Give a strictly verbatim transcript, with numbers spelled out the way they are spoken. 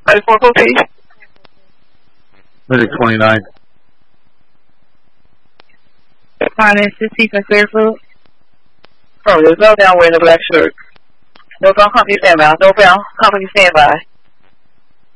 Ready for four, please. Medic twenty-nine. Finance fifteen for Clearfoot. Oh, there's no downwind in the black shirt. No ground company standby. No ground company standby.